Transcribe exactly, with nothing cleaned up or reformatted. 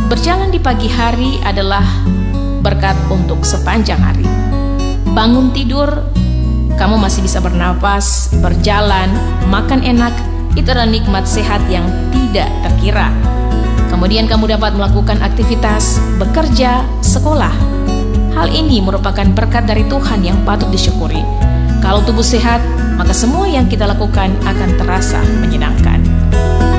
Berjalan di pagi hari adalah berkat untuk sepanjang hari. Bangun tidur, kamu masih bisa bernapas, berjalan, makan enak. Itu adalah nikmat sehat yang tidak terkira. Kemudian kamu dapat melakukan aktivitas, bekerja, sekolah. Hal ini merupakan berkat dari Tuhan yang patut disyukuri. Kalau tubuh sehat, maka semua yang kita lakukan akan terasa menyenangkan.